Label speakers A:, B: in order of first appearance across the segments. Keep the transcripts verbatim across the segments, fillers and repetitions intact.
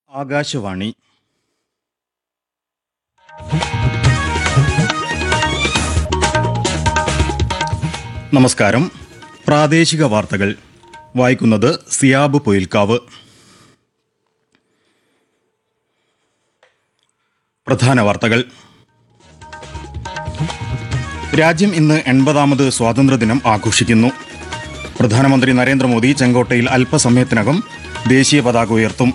A: ആകാശവാണി. നമസ്കാരം. പ്രാദേശിക വാർത്തകൾ വായിക്കുന്നത് സിയാബ് പൊയിൽക്കാവ്. പ്രധാന വാർത്തകൾ. രാജ്യം ഇന്ന് എൺപതാമത് സ്വാതന്ത്ര്യദിനം ആഘോഷിക്കുന്നു. പ്രധാനമന്ത്രി നരേന്ദ്രമോദി ചെങ്കോട്ടയിൽ അല്പസമയത്തിനകം ദേശീയ പതാക ഉയർത്തും.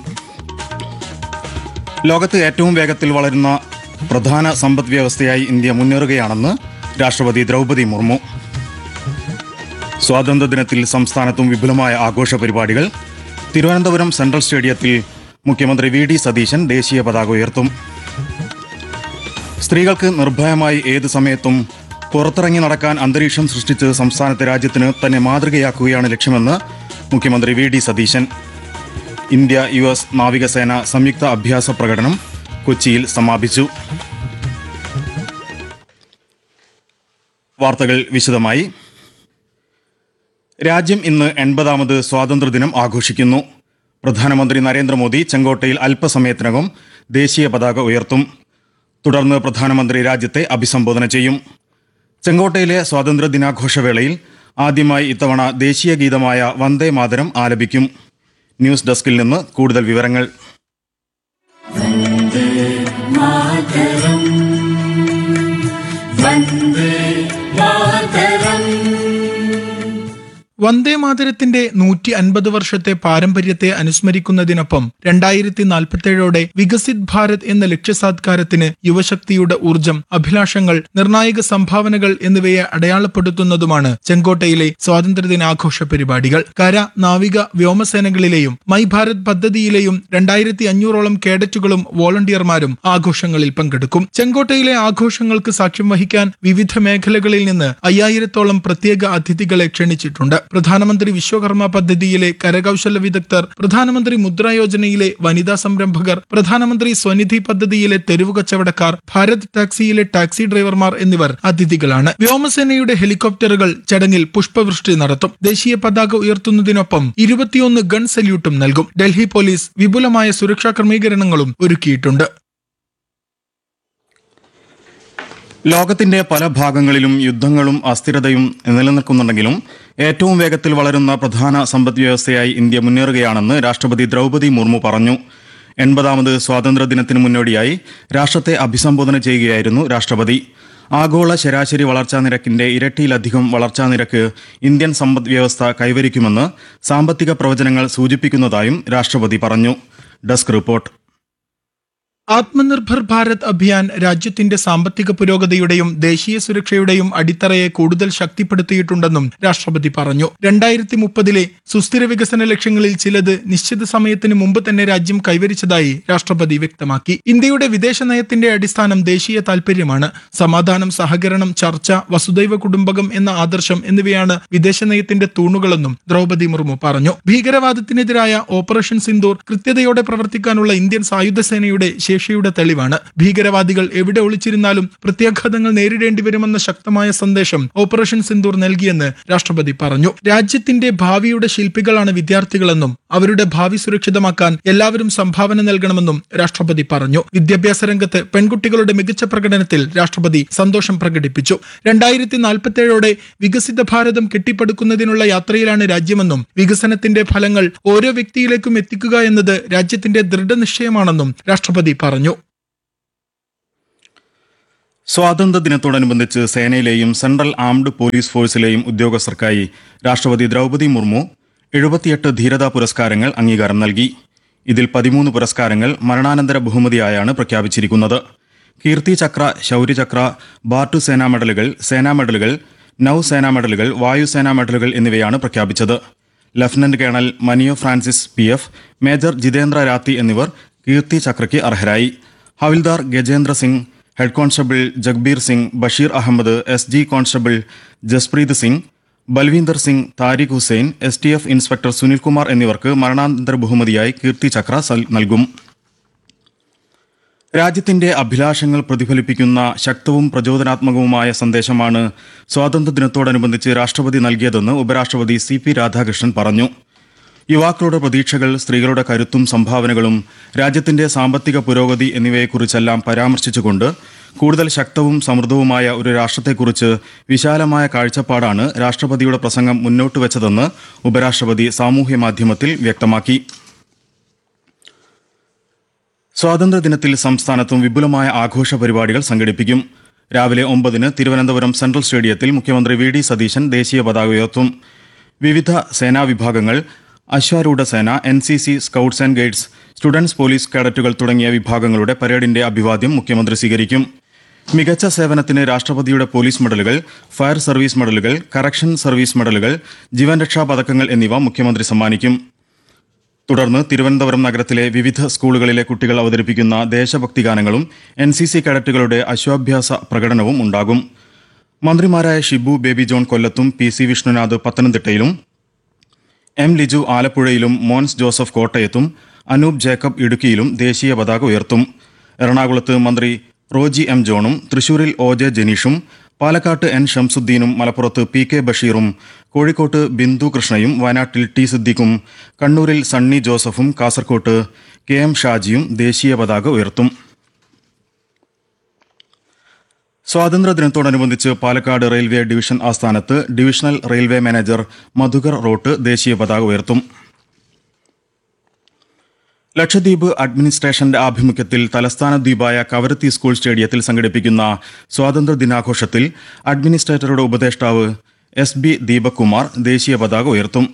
A: ലോകത്ത് ഏറ്റവും വേഗത്തിൽ വളരുന്ന പ്രധാന സമ്പദ് വ്യവസ്ഥയായി ഇന്ത്യ മുന്നേറുകയാണെന്ന് രാഷ്ട്രപതി ദ്രൗപദി മുർമു. സ്വാതന്ത്ര്യദിനത്തിൽ സംസ്ഥാനത്തും വിപുലമായ ആഘോഷ പരിപാടികൾ. തിരുവനന്തപുരം സെൻട്രൽ സ്റ്റേഡിയത്തിൽ മുഖ്യമന്ത്രി വി ഡി സതീശൻ ദേശീയ പതാക ഉയർത്തും. സ്ത്രീകൾക്ക് നിർഭയമായി ഏത് സമയത്തും പുറത്തിറങ്ങി നടക്കാൻ അന്തരീക്ഷം സൃഷ്ടിച്ച് സംസ്ഥാനത്തെ രാജ്യത്തിന് തന്നെ മാതൃകയാക്കുകയാണ് ലക്ഷ്യമെന്ന് മുഖ്യമന്ത്രി V D Satheesan. India U S നാവികസേന സംയുക്ത അഭ്യാസ പ്രകടനം കൊച്ചിയിൽ സമാപിച്ചു. വാർത്തകൾ വിശദമായി. രാജ്യം ഇന്ന് എൺപതാമത് സ്വാതന്ത്ര്യദിനം ആഘോഷിക്കുന്നു. പ്രധാനമന്ത്രി നരേന്ദ്രമോദി ചെങ്കോട്ടയിൽ അല്പസമയത്തിനകം ദേശീയ പതാക ഉയർത്തും. തുടർന്ന് പ്രധാനമന്ത്രി രാജ്യത്തെ അഭിസംബോധന ചെയ്യും. ചെങ്കോട്ടയിലെ സ്വാതന്ത്ര്യദിനാഘോഷവേളയിൽ ആദ്യമായി ഇത്തവണ ദേശീയ ഗീതമായ വന്ദേ മാതരം ആലപിക്കും. ന്യൂസ് ഡെസ്കിൽ നിന്ന് കൂടുതൽ വിവരങ്ങൾ.
B: വന്ദേ മാതരം, വന്ദേ മാതരം. വന്ദേ മാതരത്തിന്റെ നൂറ്റി അൻപത് വർഷത്തെ പാരമ്പര്യത്തെ അനുസ്മരിക്കുന്നതിനൊപ്പം രണ്ടായിരത്തി നാൽപ്പത്തേഴോടെ വികസിത് ഭാരത് എന്ന ലക്ഷ്യസാത്കാരത്തിന് യുവശക്തിയുടെ ഊർജം, അഭിലാഷങ്ങൾ, നിർണായക സംഭാവനകൾ എന്നിവയെ അടയാളപ്പെടുത്തുന്നതുമാണ് ചെങ്കോട്ടയിലെ സ്വാതന്ത്ര്യദിനാഘോഷ പരിപാടികൾ. കര, നാവിക, വ്യോമസേനകളിലെയും മൈ ഭാരത് പദ്ധതിയിലെയും രണ്ടായിരത്തി അഞ്ഞൂറോളം കേഡറ്റുകളും വോളണ്ടിയർമാരും ആഘോഷങ്ങളിൽ പങ്കെടുക്കും. ചെങ്കോട്ടയിലെ ആഘോഷങ്ങൾക്ക് സാക്ഷ്യം വഹിക്കാൻ വിവിധ മേഖലകളിൽ നിന്ന് അയ്യായിരത്തോളം പ്രത്യേക അതിഥികളെ ക്ഷണിച്ചിട്ടുണ്ട്. പ്രധാനമന്ത്രി വിശ്വകർമ്മ പദ്ധതിയിലെ കരകൗശല വിദഗ്ധർ, പ്രധാനമന്ത്രി മുദ്ര യോജനയിലെ വനിതാ സംരംഭകർ, പ്രധാനമന്ത്രി സ്വനിധി പദ്ധതിയിലെ തെരുവു കച്ചവടക്കാർ, ഭാരത് ടാക്സിയിലെ ടാക്സി ഡ്രൈവർമാർ എന്നിവർ അതിഥികളാണ്. വ്യോമസേനയുടെ ഹെലികോപ്റ്ററുകൾ ചടങ്ങിൽ പുഷ്പവൃഷ്ടി നടത്തും. ദേശീയ പതാക ഉയർത്തുന്നതിനൊപ്പം ഇരുപത്തിയൊന്ന് ഗൺ സല്യൂട്ടും നൽകും. ഡൽഹി പോലീസ് വിപുലമായ സുരക്ഷാ ക്രമീകരണങ്ങളും ഒരുക്കിയിട്ടുണ്ട്.
A: ലോകത്തിന്റെ പല ഭാഗങ്ങളിലും യുദ്ധങ്ങളും അസ്ഥിരതയും നിലനിൽക്കുന്നുണ്ടെങ്കിലും ഏറ്റവും വേഗത്തിൽ വളരുന്ന പ്രധാന സമ്പദ് വ്യവസ്ഥയായി ഇന്ത്യ മുന്നേറുകയാണെന്ന് രാഷ്ട്രപതി ദ്രൗപദി മുർമു പറഞ്ഞു. എൺപതാമത് സ്വാതന്ത്ര്യദിനത്തിന് മുന്നോടിയായി രാഷ്ട്രത്തെ അഭിസംബോധന ചെയ്യുകയായിരുന്നു രാഷ്ട്രപതി. ആഗോള ശരാശരി വളർച്ചാ നിരക്കിന്റെ ഇരട്ടിയിലധികം വളർച്ചാ നിരക്ക് ഇന്ത്യൻ സമ്പദ് വ്യവസ്ഥ കൈവരിക്കുമെന്ന് സാമ്പത്തിക പ്രവചനങ്ങൾ സൂചിപ്പിക്കുന്നതായും രാഷ്ട്രപതി പറഞ്ഞു. Desk report.
C: ആത്മനിർഭർ ഭാരത് അഭിയാൻ രാജ്യത്തിന്റെ സാമ്പത്തിക പുരോഗതിയുടെയും ദേശീയ സുരക്ഷയുടെയും അടിത്തറയെ കൂടുതൽ ശക്തിപ്പെടുത്തിയിട്ടുണ്ടെന്നും രാഷ്ട്രപതി പറഞ്ഞു. രണ്ടായിരത്തി മുപ്പതിലെ സുസ്ഥിര വികസന ലക്ഷ്യങ്ങളിൽ ചിലത് നിശ്ചിത സമയത്തിന് മുമ്പ് തന്നെ രാജ്യം കൈവരിച്ചതായി രാഷ്ട്രപതി വ്യക്തമാക്കി. ഇന്ത്യയുടെ വിദേശ നയത്തിന്റെ അടിസ്ഥാനം ദേശീയ താൽപര്യമാണ്. സമാധാനം, സഹകരണം, ചർച്ച, വസുദൈവ കുടുംബകം എന്ന ആദർശം എന്നിവയാണ് വിദേശ നയത്തിന്റെ തൂണുകളെന്നും ദ്രൗപദി മുർമു പറഞ്ഞു. ഭീകരവാദത്തിനെതിരായ ഓപ്പറേഷൻ സിന്ദൂർ കൃത്യതയോടെ പ്രവർത്തിക്കാനുള്ള ഇന്ത്യൻ സായുധ സേനയുടെ ശേഷിയുടെ തെളിവാണ്. ഭീകരവാദികൾ എവിടെ ഒളിച്ചിരുന്നാലും പ്രത്യാഘാതങ്ങൾ നേരിടേണ്ടി വരുമെന്ന ശക്തമായ സന്ദേശം ഓപ്പറേഷൻ സിന്ദൂർ നൽകിയെന്ന് രാഷ്ട്രപതി പറഞ്ഞു. രാജ്യത്തിന്റെ ഭാവിയുടെ ശില്പികളാണ് വിദ്യാർത്ഥികളെന്നും അവരുടെ ഭാവി സുരക്ഷിതമാക്കാൻ എല്ലാവരും സംഭാവന നൽകണമെന്നും രാഷ്ട്രപതി പറഞ്ഞു. വിദ്യാഭ്യാസ രംഗത്ത് പെൺകുട്ടികളുടെ മികച്ച പ്രകടനത്തിൽ രാഷ്ട്രപതി സന്തോഷം പ്രകടിപ്പിച്ചു. രണ്ടായിരത്തി നാൽപ്പത്തേഴോടെ വികസിത ഭാരതം കെട്ടിപ്പടുക്കുന്നതിനുള്ള യാത്രയിലാണ് രാജ്യമെന്നും വികസനത്തിന്റെ ഫലങ്ങൾ ഓരോ വ്യക്തിയിലേക്കും എത്തിക്കുക എന്നത് രാജ്യത്തിന്റെ ദൃഢനിശ്ചയമാണെന്നും രാഷ്ട്രപതി പറഞ്ഞു.
A: സ്വാതന്ത്ര്യദിനത്തോടനുബന്ധിച്ച് സേനയിലെയും സെൻട്രൽ ആംഡ് പോലീസ് ഫോഴ്സിലെയും ഉദ്യോഗസ്ഥർക്കായി രാഷ്ട്രപതി ദ്രൗപദി മുർമു എഴുപത്തിയെട്ട് ധീരതാ പുരസ്കാരങ്ങൾ അംഗീകാരം നൽകി. ഇതിൽ പതിമൂന്ന് പുരസ്കാരങ്ങൾ മരണാനന്തര ബഹുമതിയായാണ് പ്രഖ്യാപിച്ചിരിക്കുന്നത്. കീർത്തി ചക്ര, ശൗര്യചക്ര, ബാർട്ടു സേനാ മെഡലുകൾ, സേനാ മെഡലുകൾ, നൌസേനാ മെഡലുകൾ, വായുസേനാ മെഡലുകൾ എന്നിവയാണ് പ്രഖ്യാപിച്ചത്. Lieutenant colonel മനിയോ Francis P F, major Jitendra Rathi എന്നിവർ കീർത്തി ചക്രയ്ക്ക് അർഹരായി. ഹവിൽദാർ Gajendra Singh, head constable Jagbir Singh, Basheer Ahmed, S G constable Jasprit Singh, Balvinder Singh, Tariq Hussain, S T F inspector Sunilkumar എന്നിവർക്ക് മരണാനന്തര ബഹുമതിയായി കീർത്തി ചക്ര നൽകും. രാജ്യത്തിന്റെ അഭിലാഷങ്ങൾ പ്രതിഫലിപ്പിക്കുന്ന ശക്തവും പ്രചോദനാത്മകവുമായ സന്ദേശമാണ് സ്വാതന്ത്ര്യദിനത്തോടനുബന്ധിച്ച് രാഷ്ട്രപതി നൽകിയതെന്ന് ഉപരാഷ്ട്രപതി സി പി രാധാകൃഷ്ണൻ പറഞ്ഞു. യുവാക്കളുടെ പ്രതീക്ഷകൾ, സ്ത്രീകളുടെ കരുത്തും സംഭാവനകളും, രാജ്യത്തിന്റെ സാമ്പത്തിക പുരോഗതി എന്നിവയെക്കുറിച്ചെല്ലാം പരാമർശിച്ചുകൊണ്ട് കൂടുതൽ ശക്തവും സമൃദ്ധവുമായ ഒരു രാഷ്ട്രത്തെക്കുറിച്ച് വിശാലമായ കാഴ്ചപ്പാടാണ് രാഷ്ട്രപതിയുടെ പ്രസംഗം മുന്നോട്ട് വെച്ചതെന്ന് ഉപരാഷ്ട്രപതി സാമൂഹ്യമാധ്യമത്തിൽ വ്യക്തമാക്കി. സ്വാതന്ത്ര്യദിനത്തിൽ സംസ്ഥാനത്തും വിപുലമായ ആഘോഷ പരിപാടികൾ സംഘടിപ്പിക്കും. രാവിലെ ഒമ്പതിന് തിരുവനന്തപുരം സെൻട്രൽ സ്റ്റേഡിയത്തിൽ മുഖ്യമന്ത്രി വി ഡി സതീശൻ ദേശീയ പതാക ഉയർത്തും. വിവിധ സേനാ വിഭാഗങ്ങൾ, അശ്വാരൂഢ സേന, N C C, scouts and guides, students police കേഡറ്റുകൾ തുടങ്ങിയ വിഭാഗങ്ങളുടെ പരേഡിന്റെ അഭിവാദ്യം മുഖ്യമന്ത്രി സ്വീകരിക്കും. മികച്ച സേവനത്തിന് രാഷ്ട്രപതിയുടെ പോലീസ് മെഡലുകൾ, ഫയർ സർവീസ് മെഡലുകൾ, കറക്ഷൻ സർവീസ് മെഡലുകൾ, ജീവൻ രക്ഷാ പതക്കങ്ങൾ എന്നിവ മുഖ്യമന്ത്രി സമ്മാനിക്കും. തുടർന്ന് തിരുവനന്തപുരം നഗരത്തിലെ വിവിധ സ്കൂളുകളിലെ കുട്ടികൾ അവതരിപ്പിക്കുന്ന ദേശഭക്തി ഗാനങ്ങളും എൻ സി സി കേഡറ്റുകളുടെ അശ്വാഭ്യാസ പ്രകടനവും ഉണ്ടാകും. മന്ത്രിമാരായ ഷിബു ബേബി ജോൺ കൊല്ലത്തും പി സി വിഷ്ണുനാഥ് പത്തനംതിട്ടയിലും എം ലിജു ആലപ്പുഴയിലും മോൻസ് ജോസഫ് കോട്ടയത്തും അനൂപ് ജേക്കബ് ഇടുക്കിയിലും ദേശീയ പതാക ഉയർത്തും. എറണാകുളത്ത് മന്ത്രി റോജി എം ജോണും തൃശൂരിൽ ഒ ജെ ജനീഷും പാലക്കാട്ട് എൻ ഷംസുദ്ദീനും മലപ്പുറത്ത് പി കെ ബഷീറും കോഴിക്കോട്ട് ബിന്ദു കൃഷ്ണയും വയനാട്ടിൽ ടി സിദ്ദീഖും കണ്ണൂരിൽ സണ്ണി ജോസഫും കാസർകോട്ട് കെ എം ഷാജിയും ദേശീയ പതാക ഉയർത്തും. സ്വാതന്ത്ര്യദിനത്തോടനുബന്ധിച്ച് പാലക്കാട് റെയിൽവേ ഡിവിഷൻ ആസ്ഥാനത്ത് divisional railway manager Madhukar rote ദേശീയ പതാക ഉയർത്തും. ലക്ഷദ്വീപ് അഡ്മിനിസ്ട്രേഷന്റെ ആഭിമുഖ്യത്തിൽ തലസ്ഥാന ദ്വീപായ കവരത്തി സ്കൂൾ സ്റ്റേഡിയത്തിൽ സംഘടിപ്പിക്കുന്ന സ്വാതന്ത്ര്യദിനാഘോഷത്തിൽ അഡ്മിനിസ്ട്രേറ്ററുടെ ഉപദേഷ്ടാവ് എസ് ബി ദീപക് കുമാർ ദേശീയ പതാക ഉയർത്തും.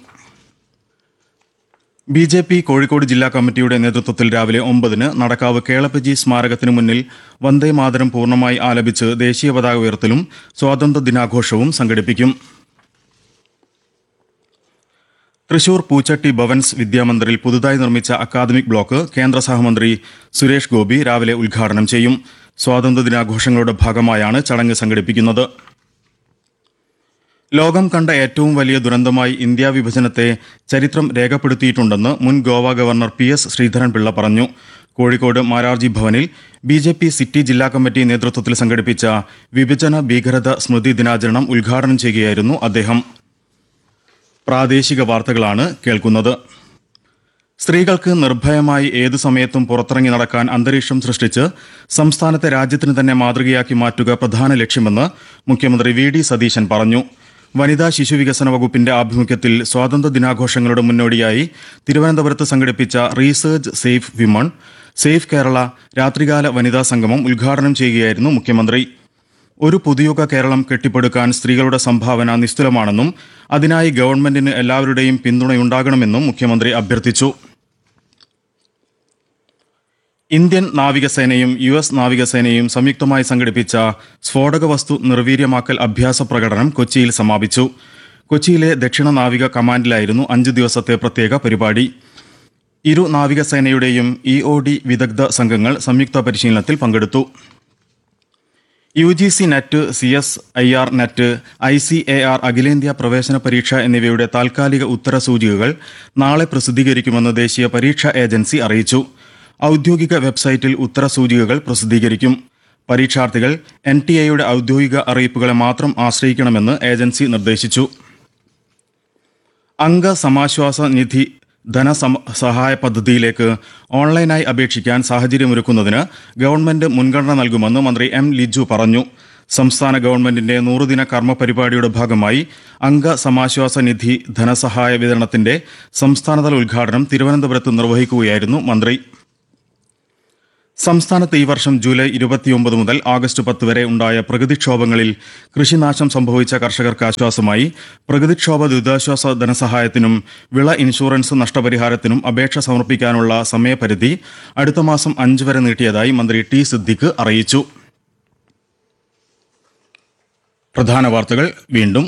A: ബി ജെ പി കോഴിക്കോട് ജില്ലാ കമ്മിറ്റിയുടെ നേതൃത്വത്തിൽ രാവിലെ ഒമ്പതിന് നടക്കാവ് കേളപ്പജി സ്മാരകത്തിനു മുന്നിൽ വന്ദേ മാതരം പൂർണ്ണമായി ആലപിച്ച് ദേശീയ പതാക ഉയർത്തലും സ്വാതന്ത്ര്യദിനാഘോഷവും സംഘടിപ്പിക്കും. തൃശൂർ പൂച്ചട്ടി ഭവൻസ് വിദ്യാമന്ദിറിൽ പുതുതായി നിർമ്മിച്ച അക്കാദമിക് ബ്ലോക്ക് കേന്ദ്ര സഹമന്ത്രി സുരേഷ് ഗോപി രാവിലെ ഉദ്ഘാടനം ചെയ്യും. സ്വാതന്ത്ര്യദിനാഘോഷങ്ങളുടെ ഭാഗമായാണ് ചടങ്ങ് സംഘടിപ്പിക്കുന്നത്. ലോകം കണ്ട ഏറ്റവും വലിയ ദുരന്തമായി ഇന്ത്യാ വിഭജനത്തെ ചരിത്രം രേഖപ്പെടുത്തിയിട്ടുണ്ടെന്ന് മുൻ Goa governor P S Sreedharan Pillai പറഞ്ഞു. കോഴിക്കോട് മാരാർജി ഭവനിൽ ബി ജെ പി സിറ്റി ജില്ലാ കമ്മിറ്റി നേതൃത്വത്തിൽ സംഘടിപ്പിച്ച വിഭജന ഭീകരത സ്മൃതി ദിനാചരണം ഉദ്ഘാടനം ചെയ്യുകയായിരുന്നു അദ്ദേഹം. പ്രാദേശിക വാർത്തകളാണ് കേൾക്കുന്നത്. സ്ത്രീകൾക്ക് നിർഭയമായി ഏതു സമയത്തും പുറത്തിറങ്ങി നടക്കാൻ അന്തരീക്ഷം സൃഷ്ടിച്ച് സംസ്ഥാനത്തെ രാജ്യത്തിന് തന്നെ മാതൃകയാക്കി മാറ്റുക പ്രധാന ലക്ഷ്യമെന്ന് മുഖ്യമന്ത്രി വി ഡി സതീശൻ പറഞ്ഞു. വനിതാ ശിശുവികസന വകുപ്പിന്റെ ആഭിമുഖ്യത്തിൽ സ്വാതന്ത്ര്യ ദിനാഘോഷങ്ങളുടെ മുന്നോടിയായി തിരുവനന്തപുരത്ത് സംഘടിപ്പിച്ച research safe women, safe Kerala രാത്രികാല വനിതാ സംഗമം ഉദ്ഘാടനം ചെയ്യുകയായിരുന്നു മുഖ്യമന്ത്രി. ഒരു പുതുയുഗ കേരളം കെട്ടിപ്പടുക്കാൻ സ്ത്രീകളുടെ സംഭാവന നിസ്തുലമാണെന്നും അതിനായി ഗവൺമെന്റിന് എല്ലാവരുടെയും പിന്തുണയുണ്ടാകണമെന്നും മുഖ്യമന്ത്രി അഭ്യർത്ഥിച്ചു. ഇന്ത്യൻ നാവികസേനയും യു എസ് നാവികസേനയും സംയുക്തമായി സംഘടിപ്പിച്ച സ്ഫോടക വസ്തു നിർവീര്യമാക്കൽ അഭ്യാസ പ്രകടനം കൊച്ചിയിൽ സമാപിച്ചു. കൊച്ചിയിലെ ദക്ഷിണ നാവിക കമാൻഡിലായിരുന്നു അഞ്ച് ദിവസത്തെ പ്രത്യേക പരിപാടി. ഇരു നാവികസേനയുടെയും ഇ ഒ ഡി വിദഗ്ധ സംഘങ്ങൾ സംയുക്ത പരിശീലനത്തിൽ പങ്കെടുത്തു. U G C net, C S I R net, I C A R അഖിലേന്ത്യാ പ്രവേശന പരീക്ഷ എന്നിവയുടെ താൽക്കാലിക ഉത്തര സൂചികകൾ നാളെ പ്രസിദ്ധീകരിക്കുമെന്ന് ദേശീയ പരീക്ഷാ ഏജൻസി അറിയിച്ചു. ഔദ്യോഗിക വെബ്സൈറ്റിൽ ഉത്തര സൂചികകൾ പ്രസിദ്ധീകരിക്കും. പരീക്ഷാർത്ഥികൾ എൻ ടി എയുടെ ഔദ്യോഗിക അറിയിപ്പുകളെ മാത്രം ആശ്രയിക്കണമെന്ന് ഏജൻസി നിർദ്ദേശിച്ചു. അംഗ സമാശ്വാസ നിധി ധനസഹായ പദ്ധതിയിലേക്ക് ഓൺലൈനായി അപേക്ഷിക്കാൻ സാഹചര്യമൊരുക്കുന്നതിന് ഗവൺമെന്റ് മുൻഗണന നൽകുമെന്ന് മന്ത്രി എം ലിജു പറഞ്ഞു. സംസ്ഥാന ഗവൺമെന്റിന്റെ നൂറുദിന കർമ്മ പരിപാടിയുടെ ഭാഗമായി അംഗ സമാശ്വാസ നിധി ധനസഹായ വിതരണത്തിന്റെ സംസ്ഥാനതല ഉദ്ഘാടനം തിരുവനന്തപുരത്ത് നിർവഹിക്കുകയായിരുന്നു മന്ത്രി. സംസ്ഥാനത്ത് ഈ വർഷം ജൂലൈ ഇരുപത്തിയൊമ്പത് മുതൽ ആഗസ്റ്റ് പത്ത് വരെ ഉണ്ടായ പ്രകൃതിക്ഷോഭങ്ങളിൽ കൃഷിനാശം സംഭവിച്ച കർഷകർക്ക് ആശ്വാസമായി പ്രകൃതിക്ഷോഭ ദുരിതാശ്വാസ ധനസഹായത്തിനും വിള ഇൻഷുറൻസ് നഷ്ടപരിഹാരത്തിനും അപേക്ഷ സമർപ്പിക്കാനുള്ള സമയപരിധി അടുത്ത മാസം അഞ്ച് വരെ നീട്ടിയതായി മന്ത്രി ടി സിദ്ദിഖ് അറിയിച്ചു. പ്രധാന വാർത്തകൾ വീണ്ടും.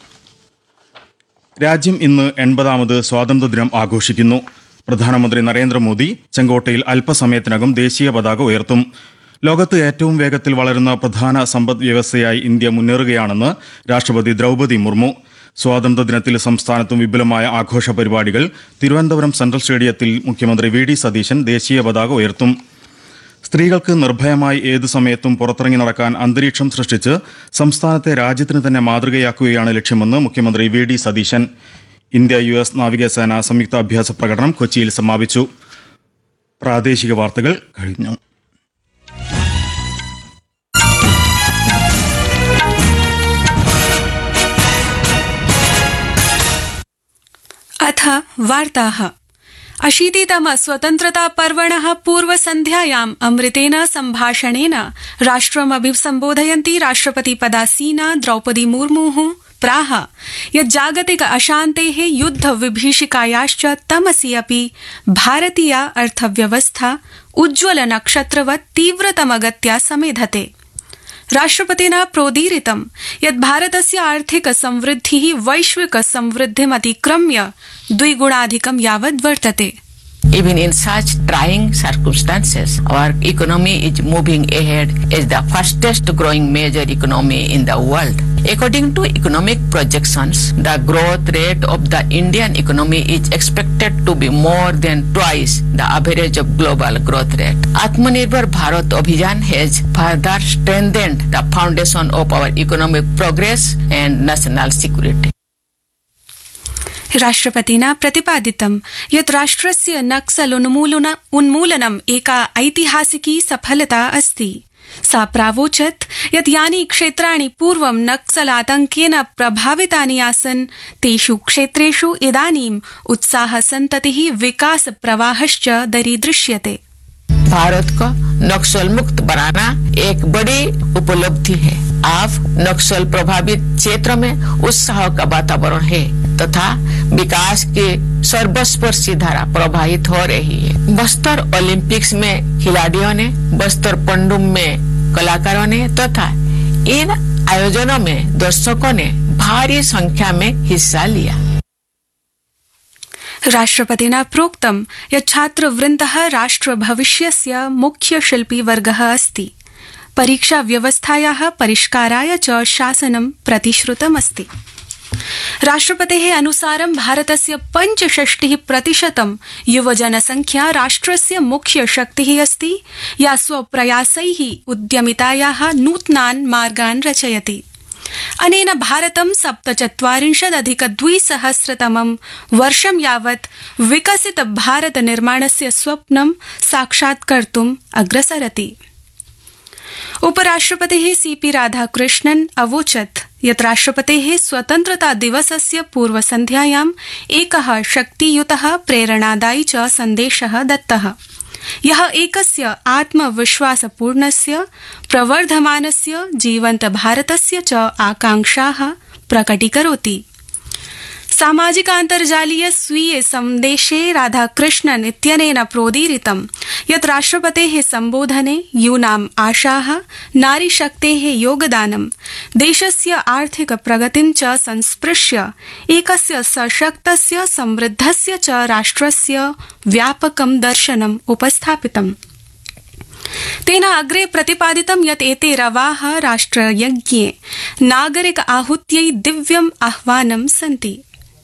A: രാജ്യം ഇന്ന് എൺപതാമത് സ്വാതന്ത്ര്യദിനം ആഘോഷിക്കുന്നു. പ്രധാനമന്ത്രി നരേന്ദ്രമോദി ചെങ്കോട്ടയിൽ അല്പസമയത്തിനകം ദേശീയ പതാക ഉയർത്തും. ലോകത്ത് ഏറ്റവും വേഗത്തിൽ വളരുന്ന പ്രധാന സമ്പദ് വ്യവസ്ഥയായി ഇന്ത്യ മുന്നേറുകയാണെന്ന് രാഷ്ട്രപതി ദ്രൗപദി മുർമു. സ്വാതന്ത്ര്യദിനത്തിൽ സംസ്ഥാനത്തും വിപുലമായ ആഘോഷ പരിപാടികൾ. തിരുവനന്തപുരം സെൻട്രൽ സ്റ്റേഡിയത്തിൽ മുഖ്യമന്ത്രി വി ഡി സതീശൻ ദേശീയ പതാക ഉയർത്തും. സ്ത്രീകൾക്ക് നിർഭയമായി ഏതു സമയത്തും പുറത്തിറങ്ങി നടക്കാൻ അന്തരീക്ഷം സൃഷ്ടിച്ച് സംസ്ഥാനത്തെ രാജ്യത്തിന് തന്നെ മാതൃകയാക്കുകയാണ് ലക്ഷ്യമെന്ന് മുഖ്യമന്ത്രി V D Satheesan. India U S നാവികസേന സംയുക്ത അഭ്യാസ പ്രകടനം കൊച്ചിയിൽ സമാപിച്ചു. പ്രാദേശിക വാർത്തകൾ കഴിഞ്ഞു.
D: अथ वार्ताः. अशीतितम स्वतन्त्रता पर्वणः पूर्वसन्ध्यायाम् अमृतेन सम्भाषणेन राष्ट्रम् अभिसम्बोधयन्ती राष्ट्रपतिपदासीना द्रौपदी मुर्मुः प्राह यत् जागतिक अशान्तेः युद्ध विभीषिकायाश्च तमसि अपि भारतीया अर्थव्यवस्था उज्ज्वल नक्षत्रवत् तीव्रतमगत्या समेधते. राष्ट्रपतिना प्रोदीरितं यत् भारतस्य आर्थिक संवृद्धिः वैश्विक संवृद्धिमतिक्रम्य द्विगुणाधिकं यावत् वर्तते.
E: Even in such trying circumstances, our economy is moving ahead as the fastest growing major economy in the world. According to economic projections, the growth rate of the Indian economy is expected to be more than twice the average of global growth rate. Atmanirbhar Bharat Abhiyan has further strengthened the foundation of our economic progress and national security.
D: राष्ट्रपतिना प्रतिपादितं यत् राष्ट्रस्य नक्सल उन्मूलनम् एका ऐतिहासिकी सफलता अस्ति. सा प्रावोचत् यत् यानि क्षेत्राणि पूर्वं नक्सलातङ्केन प्रभावितानि आसन् तेषु क्षेत्रेषु इदानीम् उत्साहसन्ततिः विकास प्रवाहश्च दरीदृश्यते.
E: भारत को नक्सल मुक्त बनाना एक बड़ी उपलब्धि है. अब नक्सल प्रभावित क्षेत्र में उत्साह का वातावरण है तथा विकास की सर्वस्पर्शी धारा प्रवाहित हो रही है. बस्तर ओलंपिक्स में खिलाड़ियों ने, बस्तर पंडुम में कलाकारों ने तथा इन आयोजनों में दर्शकों ने भारी संख्या में हिस्सा लिया.
D: राष्ट्रपतिना प्रोक्तं यत् छात्रवृन्दः राष्ट्रभविष्यस्य मुख्य शिल्पी वर्गः अस्ति. परीक्षा व्यवस्थायाः परिष्काराय च शासनं प्रतिश्रुतमस्ति. राष्ट्रपतेः अनुसारं भारतस्य पञ्चषष्टिः प्रतिशतं युवजनसंख्या राष्ट्रस्य मुख्य शक्तिः अस्ति या स्वप्रयासैः उद्यमितायाः नूतनान् मार्गान् रचयति. अनेन भारतं सप्तचत्वारिंशदधिक द्विसहस्रतमं वर्षं यावत् विकसित भारत निर्माणस्य स्वप्नं साक्षात्कर्तुम् अग्रसरति. उपराष्ट्रपतिः सीपी राधाकृष्णन् अवोचत् यत् राष्ट्रपतेः स्वतन्त्रता दिवसस्य पूर्वसन्ध्यायाम् एकः शक्तियुतः प्रेरणादायी च सन्देशः दत्तः यः एकस्य आत्मविश्वासपूर्णस्य प्रवर्धमानस्य जीवन्त भारतस्य च आकांक्षाः प्रकटीकरोति. सामाजिकान्तर्जालीय स्वीये सन्देशे राधाकृष्णन् इत्यनेन प्रोदीरितं यत् राष्ट्रपतेः सम्बोधने यूनाम् आशाः, नारीशक्तेः योगदानं, देशस्य आर्थिक प्रगतिं च संस्पृश्य एकस्य सशक्तस्य समृद्धस्य च राष्ट्रस्य व्यापकं दर्शनम् उपस्थापितम्. तेन अग्रे प्रतिपादितं यत् एते रवाः राष्ट्रयज्ञे नागरिक आहूत्यै दिव्यम् आह्वानं सन्ति.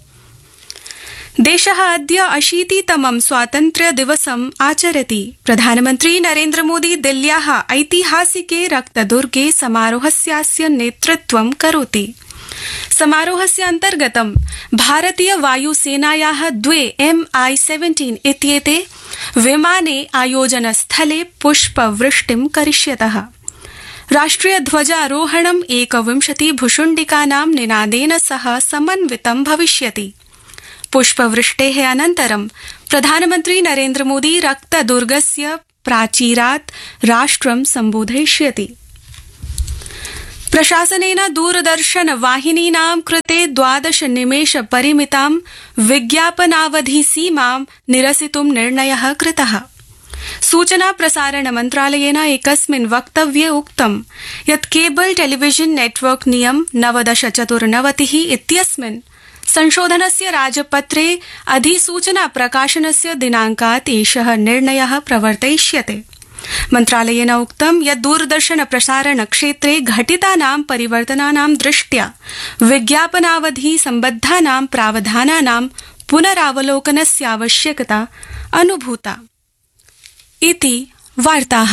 D: देशः अद्य अशीतितमं स्वातन्त्र्य दिवसम् आचरति. प्रधानमन्त्री नरेन्द्र मोदी दिल्ल्याः ऐतिहासिके रक्तदुर्गे समारोहस्यास्य नेतृत्वं करोति. समारोहस्य अन्तर्गतं भारतीय वायुसेनायाः द्वे एम् आई सेवेन्टीन् इत्येते विमाने आयोजनस्थले पुष्पवृष्टिं करिष्यतः. राष्ट्रियध्वजारोहणम् एकविंशति भुशुण्डिकानां निनादेन सह समन्वितं भविष्यति. पुष्पवृष्टेः अनन्तरं प्रधानमन्त्री नरेन्द्र मोदी रक्तदुर्गस्य प्राचीरात् राष्ट्रं सम्बोधयिष्यति. प्रशासनेन दूरदर्शन वाहिनीनां कृते द्वादश निमेष परिमितां विज्ञापनावधि सीमां निरसितुं निर्णयः कृतः. सूचना प्रसारण मन्त्रालयेन एकस्मिन् वक्तव्ये उक्तं यत् केबल टेलीविजन नेटवर्क नियम नवदश चतुर्नवतिः इत्यस्मिन् संशोधनस्य राजपत्रे अधिसूचना प्रकाशनस्य दिनांकात् एषः निर्णयः प्रवर्तयिष्यते. मन्त्रालयेन उक्तं यत् दूरदर्शन प्रसारण क्षेत्रे घटितानां परिवर्तनानां दृष्ट्या विज्ञापनावधि सम्बद्धानां प्रावधानानां पुनरावलोकनस्य आवश्यकता अनुभूता. इति वार्ताः.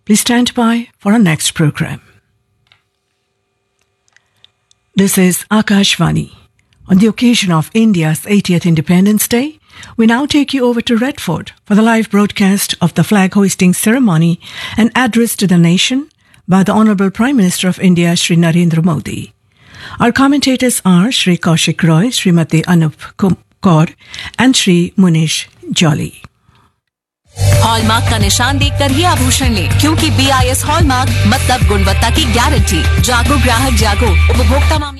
F: Please stand by for our next program. This is Akashvani. On the occasion of India's eightieth Independence Day, we now take you over to Redford for the live broadcast of the flag hoisting ceremony and address to the nation by the Honorable Prime Minister of India, Shri Narendra Modi. Our commentators are Shri Kaushik Roy, Srimati Anup Kaur, and Shri Munish Jolly.
G: Hallmark का निशान देखकर ही आभूषण ले, क्योंकि B I S hallmark मतलब गुणवत्ता की guarantee. जागो ग्राहक जागो, उपभोक्ता मामले।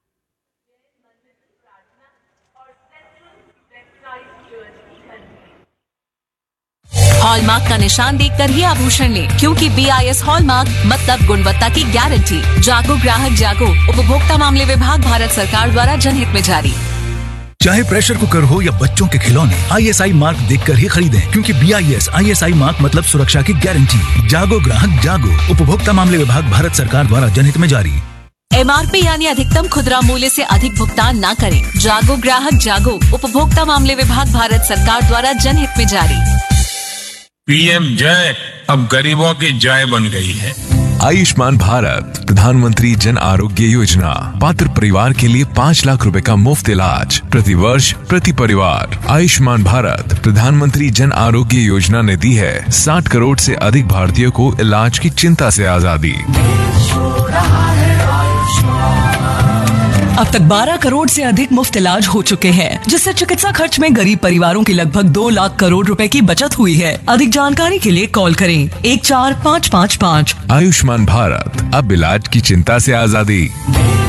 G: हॉलमार्क का निशान देखकर ही आभूषण ले, क्योंकि बी आई एस हॉलमार्क मतलब गुणवत्ता की गारंटी। जागो ग्राहक जागो, उपभोक्ता मामले विभाग, भारत सरकार द्वारा जनहित में जारी।
H: चाहे प्रेशर कुकर हो या बच्चों के खिलौने, आई एस आई मार्क देखकर ही खरीदें, क्योंकि B I S I S I mark मतलब सुरक्षा की गारंटी। जागो ग्राहक जागो, उपभोक्ता मामले विभाग, भारत सरकार द्वारा जनहित में जारी।
G: एम आर पी यानी अधिकतम खुदरा मूल्य से अधिक भुगतान न करें। जागो ग्राहक जागो, उपभोक्ता मामले विभाग, भारत सरकार द्वारा जनहित में जारी।
I: पी एम जय अब गरीबों की जय बन गई है।
J: आयुष्मान भारत प्रधानमंत्री जन आरोग्य योजना, पात्र परिवार के लिए पाँच लाख रुपए का मुफ्त इलाज प्रति वर्ष प्रति परिवार। आयुष्मान भारत प्रधानमंत्री जन आरोग्य योजना ने दी है साठ करोड़ से अधिक भारतीयों को इलाज की चिंता से आजादी।
F: अब तक बारह करोड़ से अधिक मुफ्त इलाज हो चुके हैं, जिससे चिकित्सा खर्च में गरीब परिवारों की लगभग दो लाख करोड़ रुपए की बचत हुई है। अधिक जानकारी के लिए कॉल करें एक चार पाँच पाँच पाँच।
J: आयुष्मान भारत, अब इलाज की चिंता से आजादी।